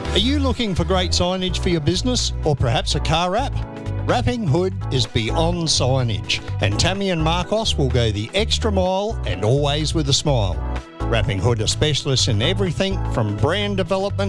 Are you looking for great signage for your business or perhaps a car wrap? Wrapping Hood is beyond signage, and Tammy and Marcos will go the extra mile and always with a smile. Wrapping Hood are specialists in everything from brand development